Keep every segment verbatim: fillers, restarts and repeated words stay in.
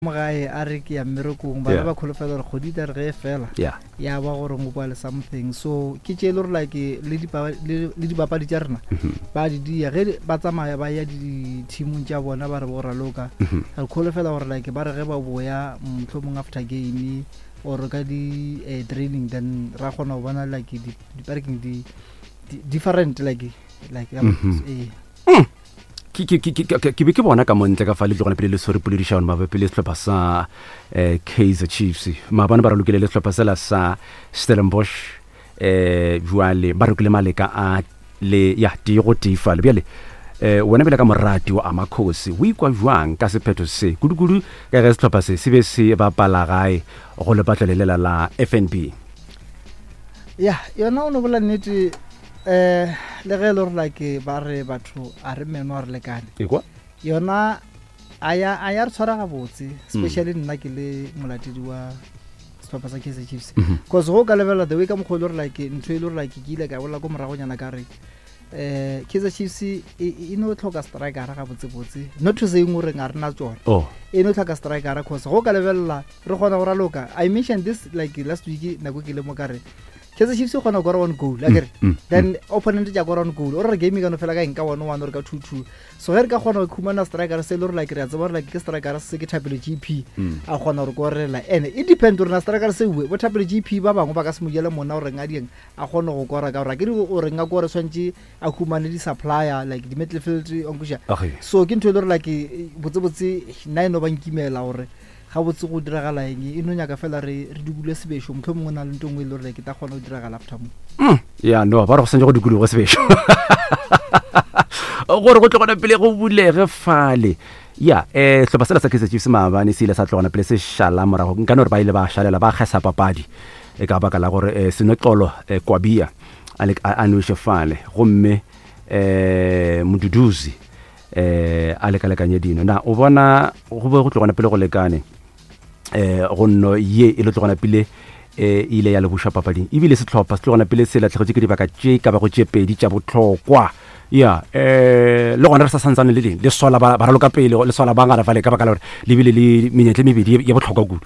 Magae a re ke ya mmerekong ba ba kholofela re kgodi tare ge fela yeah ya ba gore mo bua le something so ke tse le like le di le di bapadi tsa rena ba di di ge ba tsamaya ba ya di teamong tsa bona ba re bo raloka re kholofela gore like ba re ge ba boya mhlomong after game or ka di training then ra gona go bona like di parking di different like like eh ki ki ki ki be ke bona ka montle ka fa le tsogana pele le sore poledišano mabapi le setlhopha sa Kaizer Chiefs maabane ba re lokile le setlhopha sela sa Stellenbosch eh jwale ba re kile maleka a le ya di go tifa le bjale eh wena bela ka morati wa Amakhosi o ikwa jwang ka sephetho se kudukudu ka ge setlhopha se se be se ba pala gae go le batlelela la F N B ya yona o no bola nnete eh le ge le like ba re batho a re meno a re lekane ekwa yona aya aya re tshwara ga botse especially nna ke le molatedi wa setlhopha sa Kaizer Chiefs cause go ka level the way ka mogolo re like ntwe le like ke ile ka bolla go morago nyana ka re eh Kaizer Chiefs e no tlhoka striker ga botse botse not to say ngore nga rena tsona oh e no tlhoka striker cause go ka level la re gona go raloka I mentioned this like last week na go ke le mo ka re Kaizer Chiefs go na go one goal like then opponent ja go one goal or game ka no fela ka eng ka one one or ka two two so ge re ka gona go khumana striker se le like re a tsaba like ke striker se ke Thapelo G P a gona go gorela ene it depend gore na striker se we bo Thapelo G P ba bangwe ba ka se mo jela mona o re nga dieng a gona go gora ka ra ke o re nga gore swantse a khumane di supplier like di midfield onkusha so ke ntwe le like botse botse nine o ba nkimela gore ga botse go diragala eng e no nyaka fela re re dibule sebesho motho mongwe na le ntongwe le re ke ta gona go diragala after mo mm ya no ba re go sentse go dikulu go sebesho gore go tlogona pele go bulege fale ya eh hlopa sela sa Kaizer Chiefs maabane se ile sa tlogona pele se shala morago nka no re ba ile ba shalela ba gesa papadi e ka baka la gore senotlolo kwabia ale a no shefale gomme eh mududuzi eh ale ka lekanye dino na o bona go be go tlogona pele go lekane eh gonno ye ile tlogona pele eh ile ya le busha papading ibile se tlhopha se tlogona pele se la tlhogetse ke dibaka tše ka ba go tšepedi tša botlhokwa ya eh le gona re sa santsane le ding le sola ba raloka pele le sola ba ngara fale ka baka la gore le bile le menyetle mebedi ya botlhokwa kudu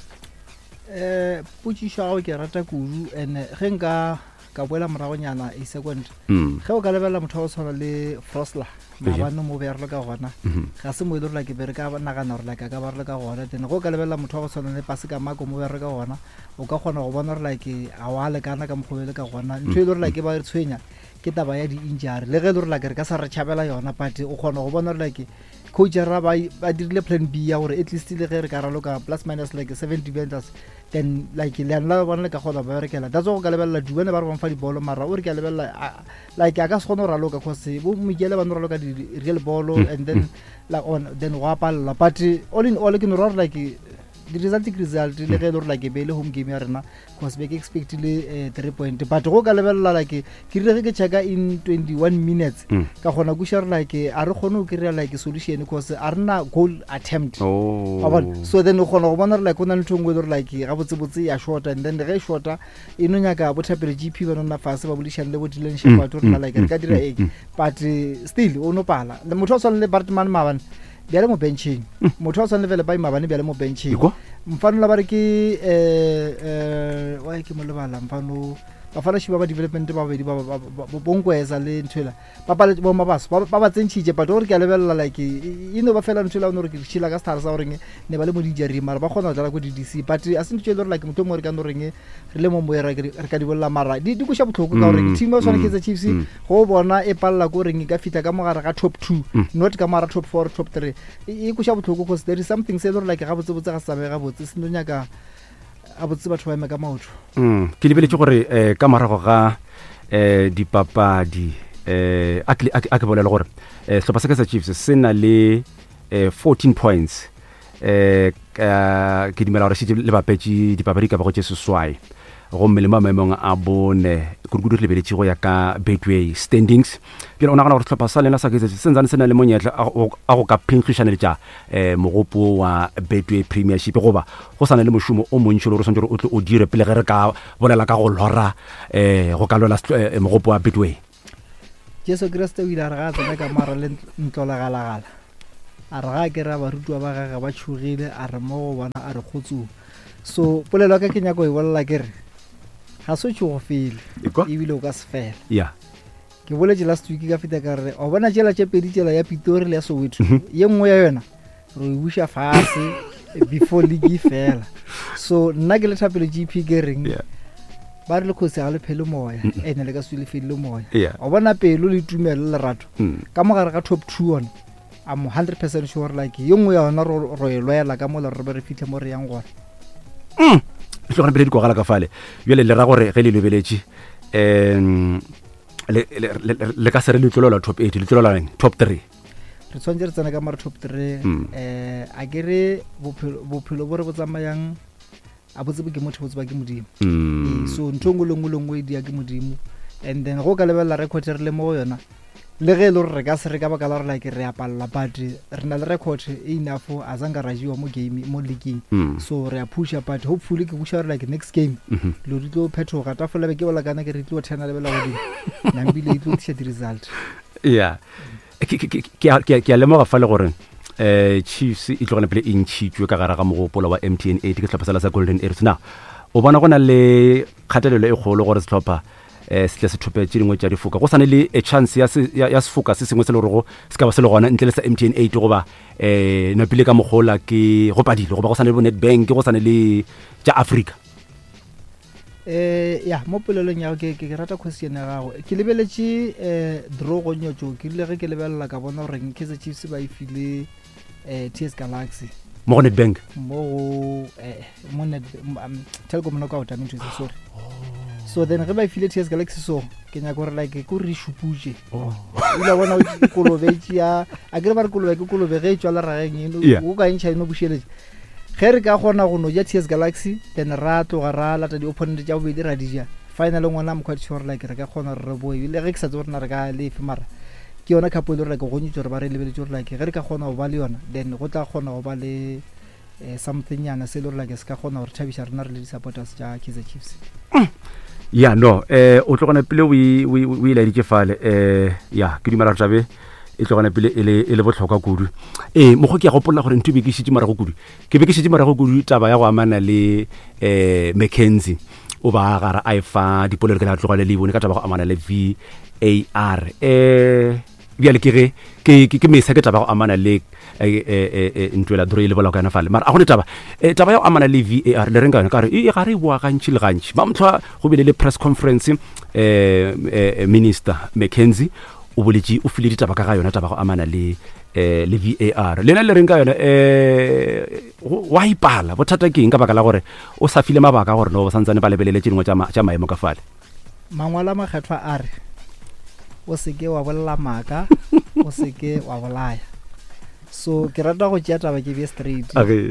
eh putsisha go ke rata kudu ene ge nka ka boela morago nyana a second ge o ka lebella motho o tshwana le Frosler mabano mo berlo ka gona ga se mo ile re like bereka ba nagana re like ka ba re ka gona then go ka lebella motho o tshwana le Pasika Mako mo bereka ka gona o ka gona go bona re like a wa le kana ka mogobele ka gona ntwe ile re like ba re tshwenya ke taba ya di injury le ge le re like re ka sa re tšhabela yona but o gona go bona re like coach ra ba ba dirile plan B ya gore at least le ge re ka raloka plus minus like seven defenders then like le nna bona le ka gona ba re kela that's go ka lebella duene ba re ba mfa di bolo mara o re ka lebella like aka se gona go raloka cause bo migele ba no raloka di real ball and then like on then wa palla but all in all ke no re like the result ke result le ge le re like be le home game ya rena cause be ke expect le three point but go ka lebella like ke re ke checka in twenty-one minutes ka gona go share like a re gone o kry like solution cause a rena goal attempt oh so then o gona go bona like ona le thongwe le like ga botse botse ya short and then ge shorta e no nyaka bo Thapelo G P ba nona fase ba bulishane le bo Dylan Shepherd rena like ka dira egg but still o no pala le motho o tsone le Bartman Mabane bjale mo benching motho a tsone le ba Mabane bjale mo benching mfano la ba re ke eh eh wa ke mo le bala mfano ba fana shiba ba development ba ba ba bonkweza le nthwela ba ba bo mabaso ba ba tsentshije but o re ke lebella like ino ba fela nthwela o no re ke tshila ka star sa o reng ne ba le mo di jari mara ba gona dala go di D C but a se ntshwela like motho mo re ka no reng re le mo mo re ka di bolla mara di di go sha botlhoko ka o reng team o tsone Kaizer Chiefs go bona e palla go reng ka fita ka mogara ga top two not ka mara top four top three e go sha botlhoko cause there is something se like ga botse botse ga sabe ga botse se no nyaka a botse batho ba meka maotho mm ke lebeletse gore eh ka marago ga eh dipapadi eh a ke bolela gore eh setlhopha sa Kaizer Chiefs se na le eh fourteen points eh ke dimela gore se le bapetši dipapadi ka ba go tse seswai go melemo maemong a bone kudu le beletše go ya ka Betway standings ke ona gana gore setlhopha sa lena sa Kaizer Chiefs sentsane se na le monyetla a go ka phinkgišaneletša eh mogopo wa Betway Premiership goba go sana le mošomo o montši le gore santse o tle o dire pele ge re ka bolela ka go lora eh go ka lwela mogopo wa Betway Jesu Kriste o ile a re ga tsena ka mara le ntlola galagala a re ga ke ra barutwa ba gagwe ba tshogile a re mo go bona a re kgotsong. So polelo ka ke nyako e bolela ke re ga se tšo go fele ebile o ka se fela. Yeah. Ke boletse last week ka feta ka re o bona tšela tše pedi tšela ya Pitori le ya Soweto ye nngwe ya yona re e buša fase before league fela. So nna ke le Thapelo G P ke reng ba re le kgosi ga le phele moya ene le ka se le fele moya. O bona pelo le tumelo le lerato ka mogare ga top two on I'm one hundred percent sure like ye nngwe ya yona ro e lwela ka mo le re be re fitlhe mo re yang gona. Mm. Ke gona pele di kwagala ka fale yele le ra gore ge le lebeletše em le le ka sere le tlola top eight le tlola top three re tshwantse re tsena ka mara top three. eh a kere bophelo bo re botsamayang a botse ke motho botse ba ke modimo. So nthongo lengwe lengwe di ya ke modimo and then go ka lebella record re le mo yona le ge le re ka se re ka baka la re like re apalla but re na le record enough a zanga rajiwa mo game mo league. So re a pusha but hopefully ke pusha like next game lo di tlo phetho ga ta fola be ke bola kana ke re tlo thena le bela godimo nambile e tlo tshe di result. Yeah. ke ke ke ke le mo ga fa le gore eh Chiefs e tlogana pele in chitwe ka gara ga mogopolo wa M T N eight ke tlhopha sa Golden Arrows. Na o bona gona le kgatelelo e kgolo gore se tlhopha eh se tle se thope tše dingwe tša difoka go sane le a chance ya ya sefoka se sengwe se le go se ka ba se le gona ntle le sa M T N eight go ba eh no pile ka mogola ke go padile go ba go sane le bo Nedbank go sane le tša Africa. Eh ya mo polelong ya ke ke rata question ya gago ke lebeletše eh draw go nyotso ke ile ge ke lebella ka bona gore Kaizer Chiefs ba ifile eh T S Galaxy mo Nedbank mo eh mo Net Telkom knockout I mean to say sorry. So then ge ba ifile T S Galaxy so ke nya gore like ko re shupuje ila bona o kolobetši ya a ke re ba re kolobe ke kolobe ge e tswala rageng o ka ntšha ino busheletse ge re ka gona go no ja T S Galaxy then ra tloga ra lata di opponent tša bobedi ra dija final ngwana mo quite sure like re ka gona re boe le ge ke sa tsore na re ka lefe mara ke yona kapo le re go ntse re ba re lebeletse gore like ge re ka gona go ba le yona then go tla gona go ba le something yana se le re like se ka gona gore thabisha rena re le supporters tša Kaizer Chiefs. Ya no eh o tlogana pele we we we ile di fale eh ya ke di mara tsabe e tlogana pele ele ele botlhoka kudu eh mo go ke go polla gore ntwe be ke shitse mara go kudu ke be ke shitse mara go kudu taba ya go amana le eh Mackenzie o ba gara a ifa dipolelo ke la tlogale le bone ka taba go amana le V A R eh bjale ke ge ke ke me se ke taba go amana le eh ntwela dro ile bola ka na fale mara a go ne taba eh taba ya go amana le V A R le renga ka re e ga re bua gantši le gantši ba mthwa go bile le press conference eh minister Mackenzie o boletše o file ditaba ka ga yona taba go amana le eh le V A R le na le renga yona eh wa ipala bothata ke eng ka baka la gore o sa file mabaka gore no ba santsane ba lebelele tšengwe tša maemo ka fale mangwala makgethwa a re o se ke wa bolla maka o se ke wa bolaya. So ke rata go tšea taba ke be straight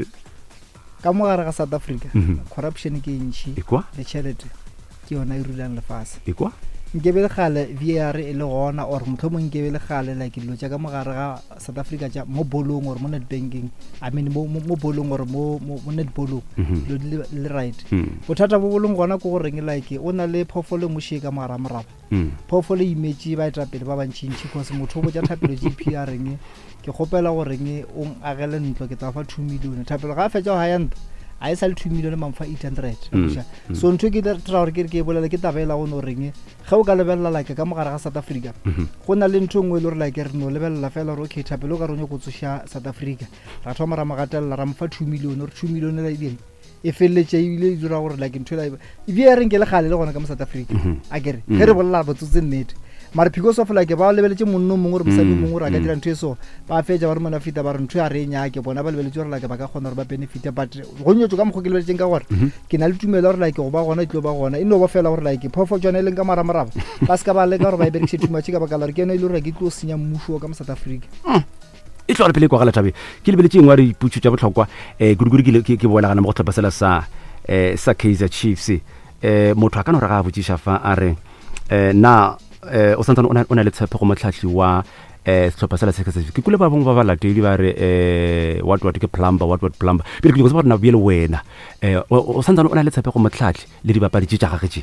ka mogare ga South Africa corruption ke ntšhi le tšhelete ke yona e rulang lefase nke be le gale V A R e le gona or motho mo nke be le gale like dilo tša ka mogare ga South Africa tša mo bolong or mo net banking I mean mo mo bolong or mo mo net bolong lo le right bothata bo bolong gona go goreng like o na le phofolo mo sheka mara moraba phofolo imetše ba eta pele ba bantšintši cause motho bo tša Thapelo G P R reng ke gopela goreng o agele ntlo ke tla fa two million Thapelo ga fetša ga ya ntlo a e sa le two million mamfa eight hundred. So ntho ke tra gore ke ke bolela ke tabela go no reng ge o ka lebella like ka mogare ga South Africa go na le ntho ngwe le re like re no lebella fela re okay Thapelo ka ronye go tsoša South Africa ra thoma ra magatella ra mfa two million or two million la ideng e feletse e ile dira gore like ntho la e bia reng ke le gale le gona ka mo South Africa a kere ge re bolla botsotse nnete mara because of like ba lebeletse monno mongwe re mosadi mongwe ra ka dira ntho eso ba fetša ba re mona fita ba re ntho ya re nya ke bona ba lebeletse gore like ba ka gona gore ba benefit but go nyotso ka mogwe ke lebeletseng ka gore ke na le tumelo gore like go ba gona itlo ba gona e no ba fela gore like phofo tsone le ka mara maraba ba ska ba le ka gore ba berekise tumatši ka baka la re ke ene ile gore ke tlo senya mmušo ka mo South Africa e tlo re pele kwa gala tabe ke lebeletse ngwa re iputšu tša botlhokwa eh guruguru ke ke boela gana mo go tlhapa sela sa eh sa Kaizer Chiefs eh motho a ka no re ga botšiša fa a re eh na eh o santsane o na le tshepo go motlhatlhi wa eh setlhopha sa la Kaizer ke kule ba bongwe ba ba latedi ba re eh what what ke plumber what what plumber pele ke go se bona bile wena eh o santsane o na le tshepo go motlhatlhi le di bapadi tša gagwe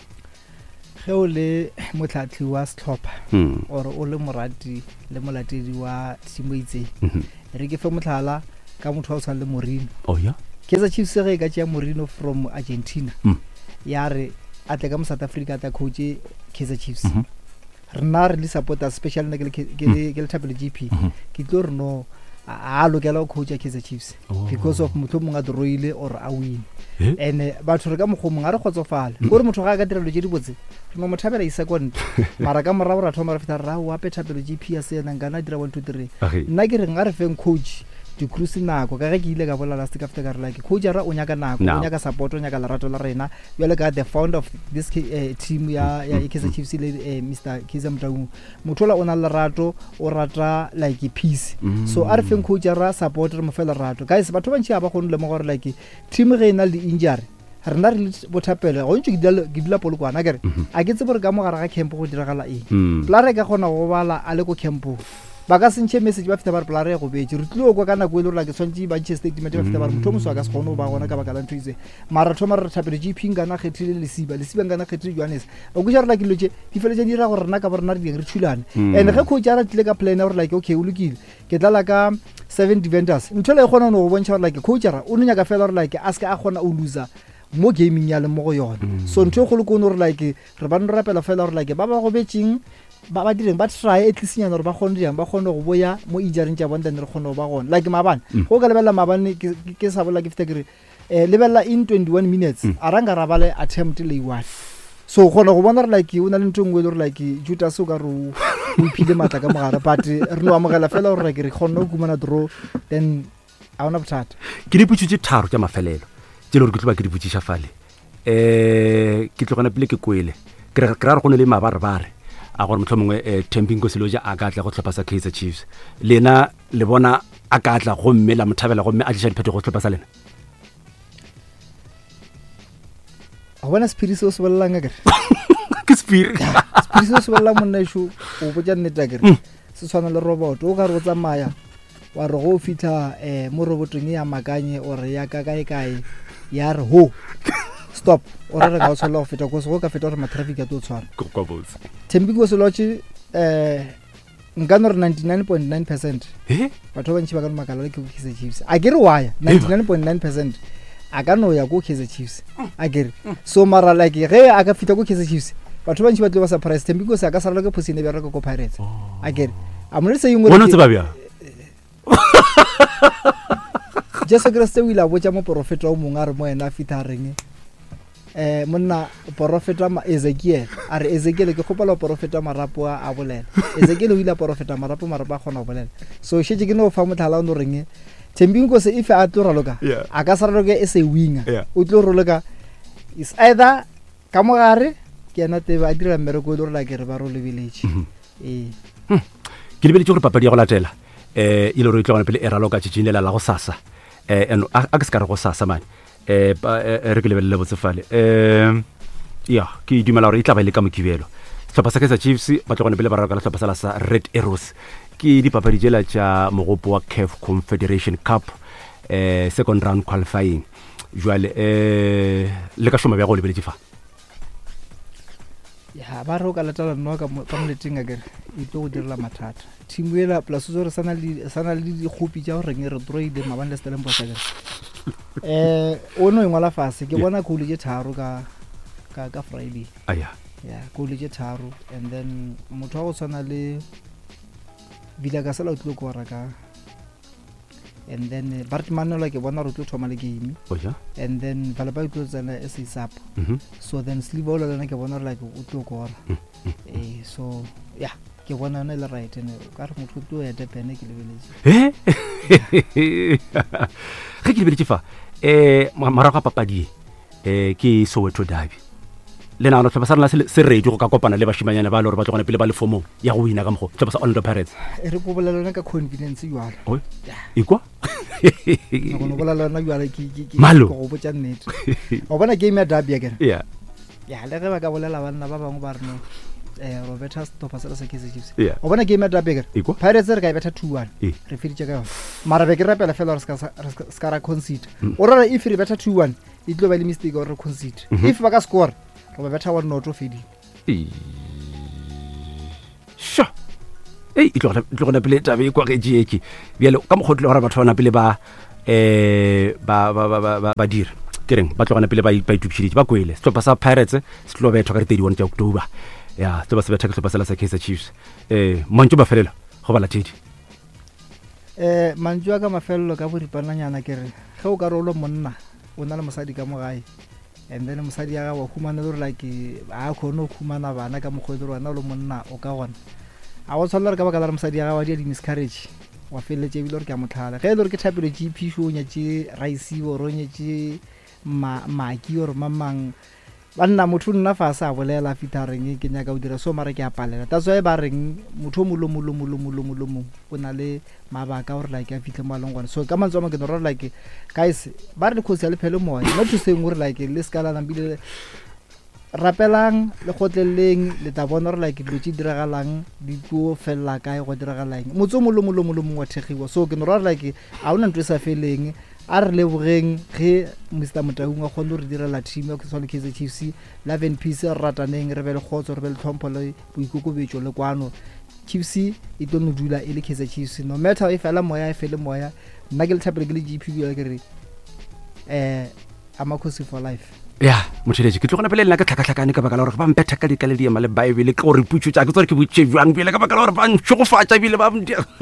ge o le motlhatlhi wa setlhopha or o le morati le molatedi wa timo itse re ke fe motlhala ka motho wa tshwana le Mourinho. Oh yeah. Kaizer Chiefs ge ka tšea Mourinho from Argentina. Mm. Ya re a tle ka mo South Africa a tla coach Kaizer Chiefs. Mhm. Rena re le supporters especially ke ke ke le Thapelo G P. Ke tlo re no a lokela go coach Kaizer Chiefs because of motho mongwe a droile or a win. And batho re ka mogho mongwe a re khotsofala gore motho ga ka dira lo je di botse re mo Thapela isa kwante mara ka morao ra thoma re feta ra wa pe Thapelo G P ya se nang kana dira one two three nna ke re nga re feng coach di cruise nako ka ga ke ile ka bola last ka feta ka re like coach ra o nyaka nako o nyaka support o nyaka lerato la rena yole ka the founder of this uh, team ya ya Kaizer Chiefs le uh, Mister Kaizer Motaung motho la ona lerato o rata like peace mm. so a re feng coach ra support re mo fela lerato guys batho ba ntse ba go nle mo gore like team ge ina le injury rena re bothapela go ntse ke dila polokwana kere a ke tsebore ka mo gara ga camp go diragala eng pla re ka gona go bala a le go camp ba ka sentse message ba feta ba re pla re go betse re tlilo go kana go ile la ke swantse ba tšhe statement ba feta ba re motho mo swa ka se gone ba gona ka ba ka la ntwize mara thoma re Thapelo G P ngana khethile le siba le siba ngana khethile Johannes o go jara la ke loje di fele je dira go rena ka ba rena re re thulane and ge coach ara tle ka plan or like okay o lokile ke tla la ka seven defenders nthola e gona no go bontsha like coach ara o nya ka fela or like aska a gona o loser mo gaming ya le mo go yona so ntho go le go no re like re ba nra pela fela or like ba ba go betšing ba ba direng ba try at least nyana re ba gone diang ba gone go boya mo injuring tša bona re gone ba gone like mabane go ka lebella mabane ke ke sa bola ke feta ke eh lebella in twenty-one minutes aranga ra ba le attempt le one so gone go bona re like o na le ntongwe le re like Judas o ka ro o phile matla ka mogara but re no amogela fela gore re gone go kumana draw then a ona bothata ke diputse tharo tša mafelelo tše le gore ke tlo ba ke diputse fale eh ke tlogana pele ke kwele ke re ra go ne le mabare bare a gore motho mongwe Temping Kosiloja a ka tla go tlhopha sa Kaizer Chiefs lena le bona a ka tla go mme la Mothabela go mme a tšha diphetogo go tlhopha sa lena a bona spirit so se bolelang ka ke spirit spirit so se bolelang monna sho o botja nneta ka se tshwana le robot o ka re o tsamaya wa re go fitla eh mo robotong ya makanye o re ya ka kae kae ya re ho stop o re ga o tshola go feta go se go ka feta gore ma traffic a to tshwana go kwa botse Temping Kosiloja eh ngano re ninety-nine point nine percent eh batho ba ntse ba ka makala le ke Kaizer Chiefs a ke re waya ninety-nine point nine percent a ka no ya go Kaizer Chiefs a ke re so mara like ge a ka fita go Kaizer Chiefs batho ba ntse ba tlo ba surprise Temping Kosiloja ka sarela ke posine ba re go Pirates a ke re a mo le se yengwe bona tse ba bya Jesu Kriste o ile a botsa mo profeta o mongwe a re mo ena fita reng eh monna profeta ma Ezekiel a re Ezekiel ke khopala profeta marapo a bolela Ezekiel o ile profeta marapo marapo a gona go bolela so shetse ke no fa mothala o no reng Temping Kosiloja if a tlo raloka a ka sarelo ke se winger o tlo roloka is either ka mogare ke ena te ba dira mmereko le re la ke re ba role village eh ke lebeletse gore papadi ya go latela eh ile re tlogana pele era loka tšhinela la go sasa eh eno a ka se ka re go sasa man eh re ke lebelele botsefale eh ya ke dumela gore e tla ba ile ka mokibelo tlhopha sa Kaizer Chiefs ba tlogana pele ba raka la tlhopha sa la sa Red Arrows ke dipapadi jela tša mogopo wa C A F Confederation Cup eh second round qualifying jwale eh le ka shoma bja go lebeletse fa ya ba ro ka latela nno ka ka moleting a kere e tlo go direla mathata team ela plus zo re sana le sana le di khopi tša gore re droid mabane le steleng bo tsaka eh o no ngwala fase ke bona go le je tharo ka ka ka Friday aya ya go le je tharo and then motho wa go tsana le Villa ka sala o tlo go raka and then uh, Bartmanolo ke bona re tlo thoma le game oh yeah and then Valaba o tlo tsena e se sap so then Slivolo lena ke bona like o tlo go ra eh so yeah ke bona na le right ene ka re motho tlo ya depene ke lebeletse eh ge ke lebeletse fa eh mara ga papadi eh ke Soweto Derby le na no tloba sa rena se ready go ka kopana le bashimanyana ba le gore ba tlogana pele ba le fomo ya go wina ka mogo tloba sa Orlando Pirates e re go bolela ka confidence yala o ikwa no go bolela na yala ki ki Malo. go botsa nnete o bona game ya derby again yeah ya le ge ba ka bolela bana ba bangwe ba reno eh Roberta Stopper sa Kaizer Chiefs Yeah. o bona game ya derby again Ikwa? Pirates re ka e betha two one Eh. re feditse ka yona mara be ke rapela fela re ska ska ra concede o ra if re betha two one e tlo ba le mistake or re concede if ba ka score ba betha one not fedi sha ei e tlogona pele tabe e kwa ge jeki bjale ka mokgotlo gore batho bana pele ba eh ba ba ba ba ba dira kereng ba tlogana pele ba ba itupshiditse ba kwele setlhopha sa Pirates se tlo betho ka thirty-one tsa October ya se ba se betha ke setlhopha sa Kaizer Chiefs eh mantso ba felela go bala tedi eh mantso ka mafello ka boripananyana kere ge o ka rolo monna o na le mosadi ka mogae and then mosadi ya ga wa khumana le like a khono khumana bana ka mogwedi rona lo monna o ka gona a o tshwala re ka baka la mosadi ya ga wa di miscarriage wa feletse ebile re ka motlhala ge le re ke thapelo G P show nya tse rice o ronye tse ma maki or mamang banna motho nna fa sa bolela fitareng ke nya ka o dira so mara ke a palela that's why ba reng motho mo lo mo lo mo lo mo lo mo lo mo o na le mabaka or like a fitlhe mo longwana so ka mantso mo ke no like guys ba re khosi ya le phelo moya no to seng gore like le skala na bile rapelang le gotleleng le ta bona re like dilo tse diragalang di go fella kae go diragalang motso mo lo mo lo mo lo mo wa thegiwa so ke no like a una ntwe sa feleng a re lebogeng ge Mister Motaung a gone re direla team ya Kaizer Kaizer Chiefs love and peace re rataneng re be le khotso re be le tlhompho le boikokobetso le kwano Chiefs e tlo no dula e le Kaizer Chiefs no matter if ala moya e fele moya nna ke le thapele ke le G P ya ke re eh amakosi for life ya motheletse ke tlogona pele nna ka tlhakatlhakane ka baka la gore ba mpetha ka dikale di ma le Bible ke gore putso tsa ke tsore ke botse jwang pele ka baka la gore ba ntshogofatsa bile ba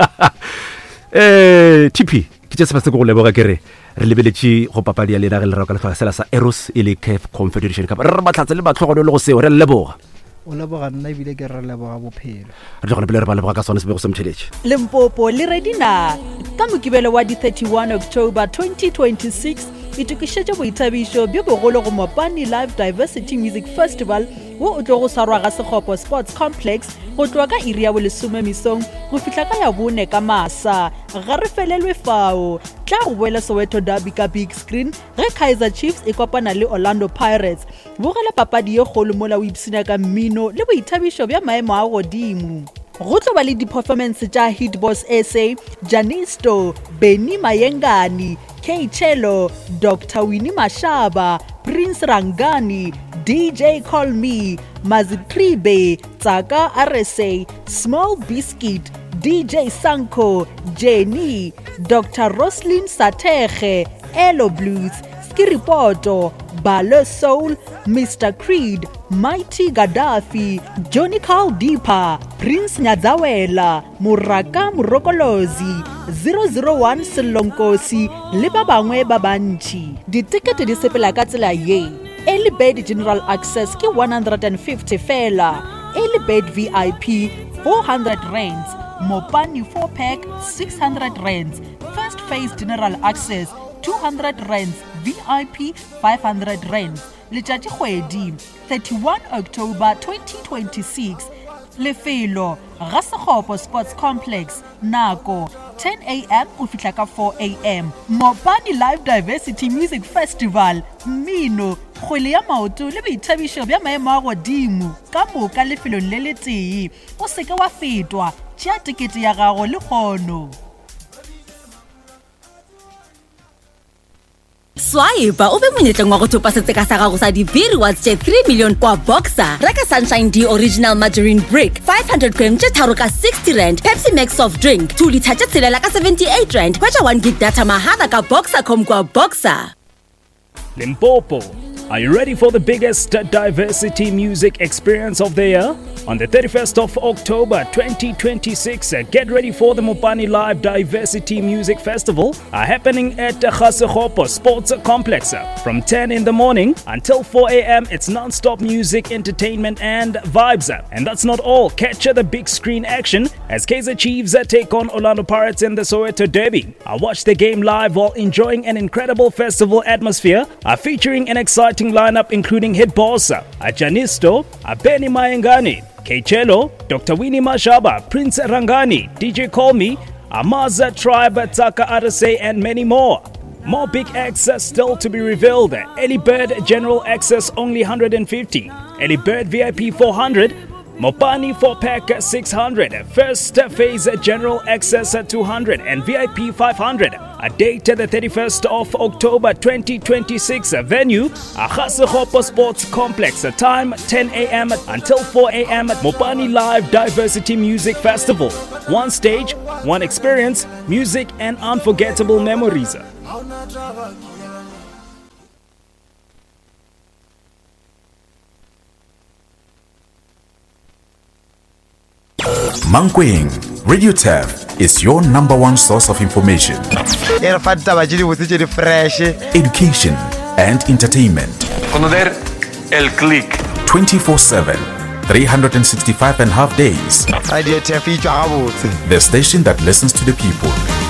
eh T P ke tse se go leboga ke re re lebeletše go papadi ya lena ge le roka le tlhoga sela sa Eros e le C A F Confederation Cup re re batlatse le batlhogo le go seo re leboga o leboga nna ebile ke re leboga bophelo re tlogona pele re ba leboga ka sone se be go se motheletse Limpopo le redina ka mokibelo wa di thirty-one October twenty twenty-six e tukišetše boithabišo bjo bogolo go Mopani Live Diversity Music Festival wo o tlo go sarwa ga Sekgopo Sports Complex go tloa ka iri ya bolesome mesong go fihla ka ya bone ka masa ga re felelwe fao tla go boela Soweto derby ka big screen ge Kaizer Chiefs e kopana le Orlando Pirates bogela papadi ye kgolo mola o ipsina ka mmino le boithabišo bja maemo a godimo go tlo ba le di-performance tša Hitbox S A, Janisto, Benny Mayengani, K Chelo, Doctor Winnie Mashaba, Prince Rangani, D J Call Me, Mazitribe, Tsaka R S A, Small Biscuit, D J Sanko, Jenny, Doctor Roslyn Sateche, Elo Blues, Skiripoto, Balo Soul, Mister Creed, Mighty Gaddafi, Johnny Caldipa, Prince Nyadzawela, Muraka Murokolozi, zero zero one Selonkosi, le ba bangwe ba bantši. Ditikete di sepela ka tsela ye. Early Bird General Access ke one hundred fifty fela. Early Bird V I P four hundred rands. Mopani four pack six hundred rands. First Phase General Access two hundred rands. V I P five hundred rands. Letšatši kgwedi thirty-one October twenty twenty-six. Lefelo ga Sekgopo Sports Complex. Nako ten a m o fihla ka four a m Mopani Live Diversity Music Festival. Mmino, kgwele ya maoto le boithabišo bja maemo a godimo ka moka lefelong le le tee. O seke wa fetwa tšea tikete ya gago le kgono. Swaiba o be monyetleng wa go thopa setseka sa gago sa di-V rewards tše three million kwa Boxer. Reka Sunshine D Original Margarine Brick five hundred gram tše tharo ka sixty rand, Pepsi Max soft drink two liter tše tshelela ka seventy-eight rand. Hwetša one gig data mahala ka Boxer com kwa Boxer. Limpopo, are you ready for the biggest diversity music experience of the year? On the thirty-first of October twenty twenty-six, get ready for the Mopani Live Diversity Music Festival uh, happening at the Sekgopo Sports Complex. From ten in the morning until four a m, it's non-stop music, entertainment and vibes. And that's not all. Catch the big screen action as Kaizer Chiefs take on Orlando Pirates in the Soweto derby. Uh, watch the game live while enjoying an incredible festival atmosphere uh, featuring an exciting lineup including Hitbox, uh, Janisto, uh, Benny Mayengani, K Chelo, Doctor Winnie Mashaba, Prince Rangani, D J Call Me, Amaza Tribe, Tsaka R S A, and many more. More big acts still to be revealed. Early Bird General Access only one hundred fifty, Early Bird V I P four hundred, Mopani four pack six hundred, First Phase General Access two hundred, and V I P five hundred. A date the thirty-first of October twenty twenty-six. A venue, Aghasekgopo Sports Complex. A time ten a.m. until four a.m. at Mopani Live Diversity Music Festival. One stage, one experience, music and unforgettable memories. Mankweng Radio Turf is your number one source of information, education and entertainment. Conocer el click twenty-four seven, three hundred sixty-five and a half days. Radio Turf, the station that listens to the people.